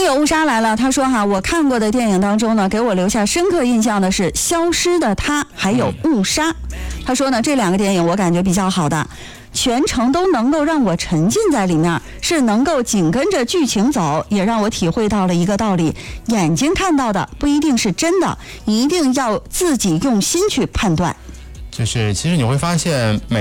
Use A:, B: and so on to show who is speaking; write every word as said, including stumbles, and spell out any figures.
A: 友误杀来了，他说哈，我看过的电影当中呢，给我留下深刻印象的是《消失的她》还有《误杀》。他说呢，这两个电影我感觉比较好的，全程都能够让我沉浸在里面，是能够紧跟着剧情走，也让我体会到了一个道理：眼睛看到的不一定是真的，一定要自己用心去判断。
B: 就是其实你会发现每